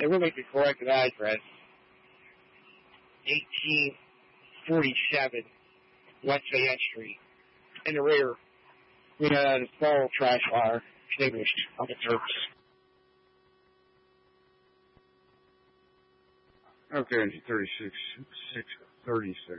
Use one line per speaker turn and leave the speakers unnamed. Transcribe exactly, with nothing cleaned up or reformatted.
They will make the correct address. eighteen forty-seven West Fayette Street. In the rear, we had a small trash fire extinguished on the surface.
Okay, thirty-six, six thirty-six.